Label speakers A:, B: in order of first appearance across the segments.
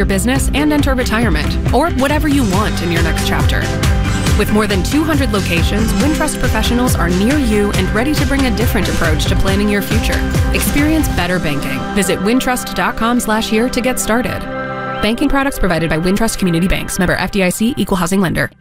A: business and enter retirement, or whatever you want in your next chapter. With more than 200 locations, Wintrust professionals are near you and ready to bring a different approach to planning your future. Experience better banking. Visit wintrust.com/year to get started. Banking products provided by Wintrust Community Banks. Member FDIC, Equal Housing Lender.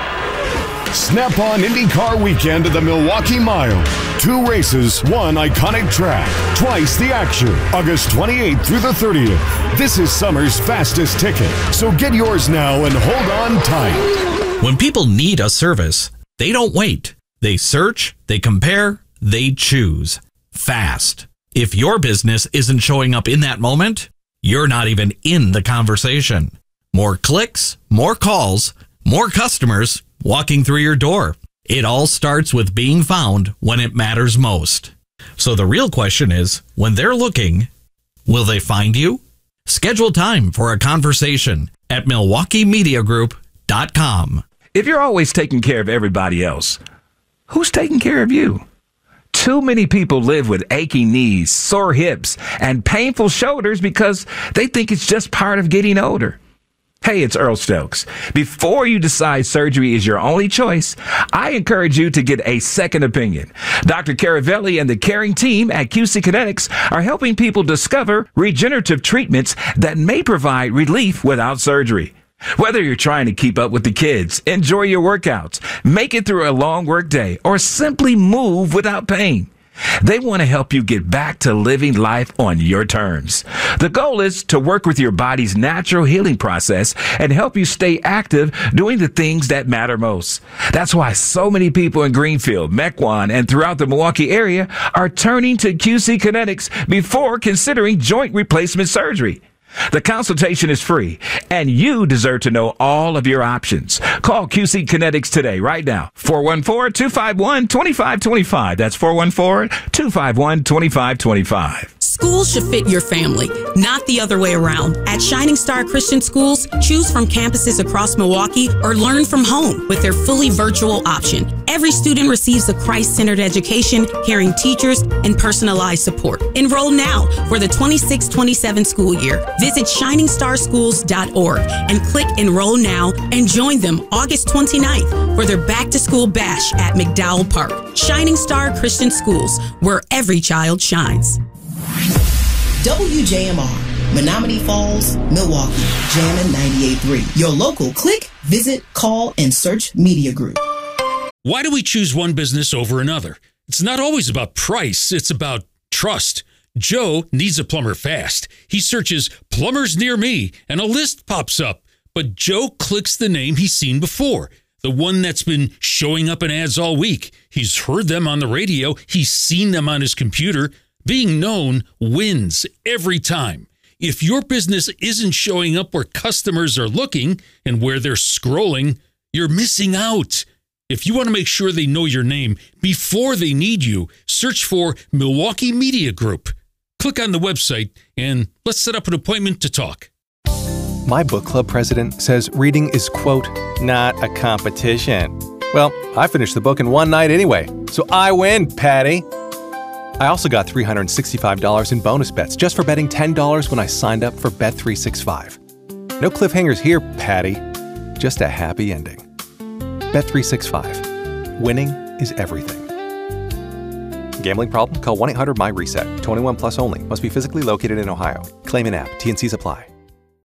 B: Snap-on IndyCar weekend at the Milwaukee Mile. 2 races, 1 iconic track, twice the action. August 28th through the 30th. This is summer's fastest ticket, so get yours now and hold on tight.
C: When people need a service, they don't wait. They search, they compare, they choose. Fast. If your business isn't showing up in that moment, you're not even in the conversation. More clicks, more calls, more customers walking through your door. It all starts with being found when it matters most. So the real question is, when they're looking, will they find you? Schedule time for a conversation at MilwaukeeMediaGroup.com.
D: If you're always taking care of everybody else, who's taking care of you? Too many people live with aching knees, sore hips, and painful shoulders because they think it's just part of getting older. Hey, it's Earl Stokes. Before you decide surgery is your only choice, I encourage you to get a second opinion. Dr. Caravelli and the caring team at QC Kinetics are helping people discover regenerative treatments that may provide relief without surgery. Whether you're trying to keep up with the kids, enjoy your workouts, make it through a long workday, or simply move without pain, they want to help you get back to living life on your terms. The goal is to work with your body's natural healing process and help you stay active doing the things that matter most. That's why so many people in Greenfield, Mequon, and throughout the Milwaukee area are turning to QC Kinetics before considering joint replacement surgery. The consultation is free, and you deserve to know all of your options. Call QC Kinetics today, right now. 414-251-2525. That's 414-251-2525.
E: Schools should fit your family, not the other way around. At Shining Star Christian Schools, choose from campuses across Milwaukee or learn from home with their fully virtual option. Every student receives a Christ-centered education, caring teachers, and personalized support. Enroll now for the 26-27 school year. Visit shiningstarschools.org and click Enroll Now and join them August 29th for their back-to-school bash at McDowell Park. Shining Star Christian Schools, where every child shines.
F: WJMR, Menominee Falls, Milwaukee, Jammin' 98.3. Your local click, visit, call, and search media group.
G: Why do we choose one business over another? It's not always about price. It's about trust. Joe needs a plumber fast. He searches plumbers near me and a list pops up. But Joe clicks the name he's seen before, the one that's been showing up in ads all week. He's heard them on the radio. He's seen them on his computer. Being known wins every time. If your business isn't showing up where customers are looking and where they're scrolling, you're missing out. If you want to make sure they know your name before they need you, search for Milwaukee Media Group. Click on the website and let's set up an appointment to talk.
H: My book club president says reading is, quote, not a competition. Well, I finished the book in one night anyway, so I win, Patty. I also got $365 in bonus bets just for betting $10 when I signed up for Bet365. No cliffhangers here, Patty. Just a happy ending. Bet365. Winning is everything. Gambling problem? Call 1-800-MY-RESET. 21 plus only. Must be physically located in Ohio. Claim in app. T&Cs apply.